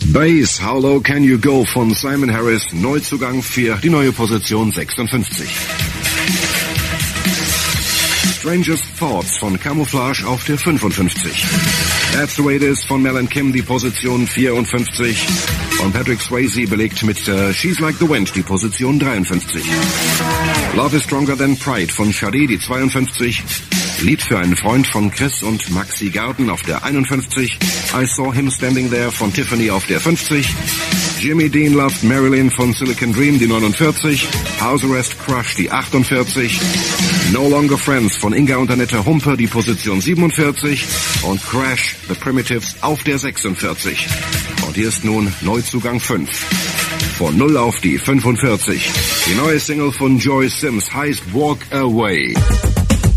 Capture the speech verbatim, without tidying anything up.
Bass, How Low Can You Go von Simon Harris, Neuzugang für die neue Position sechsundfünfzig. Strangest Thoughts von Camouflage auf der fünfundfünfzig. That's the Way It Is von Mel and Kim, die Position vierundfünfzig. Und Patrick Swayze belegt mit uh, She's Like the Wind die Position dreiundfünfzig. Love is Stronger Than Pride von Shadi, die zweiundfünfzig. Lied für einen Freund von Chris und Maxi Garten auf der einundfünfzig. I Saw Him Standing There von Tiffany auf der fünfzig. Jimmy Dean Loved Marilyn von Silicon Dream, die neunundvierzig. House Arrest Crush, die achtundvierzig. No Longer Friends von Inga und Annette Humpe, die Position siebenundvierzig. Und Crash, The Primitives auf der sechsundvierzig. Und hier ist nun Neuzugang fünf. Von null auf die fünfundvierzig. Die neue Single von Joy Sims heißt Walk Away.